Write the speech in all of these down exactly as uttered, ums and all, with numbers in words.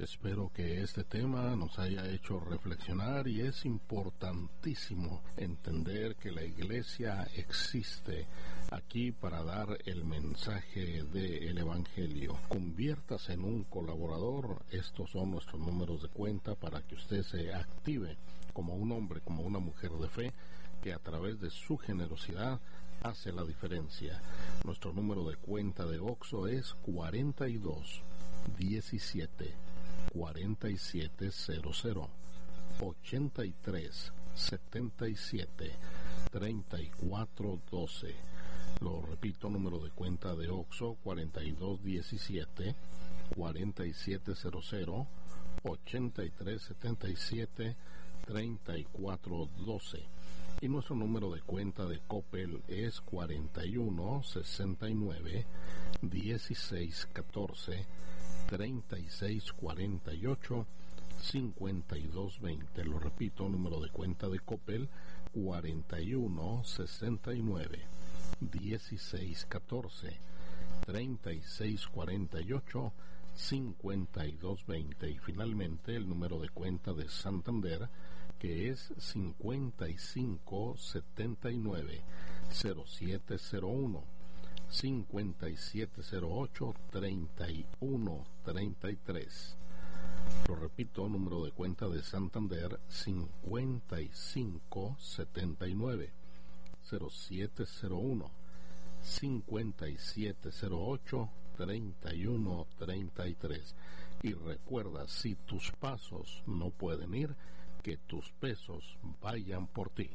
Espero que este tema nos haya hecho reflexionar, y es importantísimo entender que la iglesia existe aquí para dar el mensaje del Evangelio. Conviértase en un colaborador. Estos son nuestros números de cuenta para que usted se active como un hombre, como una mujer de fe, que a través de su generosidad hace la diferencia. Nuestro número de cuenta de Oxxo es cuarenta y dos diecisiete cuarenta y siete cero cero ochenta y tres setenta y siete treinta y cuatro doce. Lo repito, número de cuenta de Oxxo cuarenta y dos diecisiete cuarenta y siete cero cero ochenta y tres setenta y siete treinta y cuatro doce. Y nuestro número de cuenta de Coppel es cuarenta y uno sesenta y nueve dieciséis catorce treinta y seis cuarenta y ocho cincuenta y dos veinte. Lo repito, número de cuenta de Coppel cuarenta y uno sesenta y nueve dieciséis catorce treinta y seis cuarenta y ocho cincuenta y dos veinte. Y finalmente el número de cuenta de Santander, que es cincuenta y cinco setenta y nueve cero siete cero uno cincuenta y siete cero ocho treinta y uno treinta y tres. Lo repito, número de cuenta de Santander cincuenta y cinco setenta y nueve cero siete cero uno cincuenta y siete cero ocho treinta y uno treinta y tres. Y recuerda, si tus pasos no pueden ir, que tus pesos vayan por ti.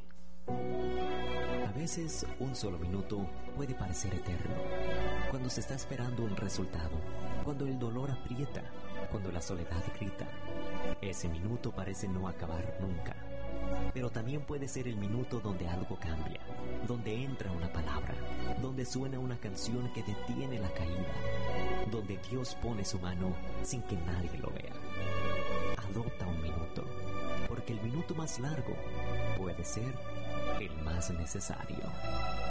A veces un solo minuto puede parecer eterno. Cuando se está esperando un resultado, cuando el dolor aprieta, cuando la soledad grita, ese minuto parece no acabar nunca. Pero también puede ser el minuto donde algo cambia, donde entra una palabra, donde suena una canción que detiene la caída, donde Dios pone su mano sin que nadie lo vea. Adopta un minuto, porque el minuto más largo puede ser el más necesario.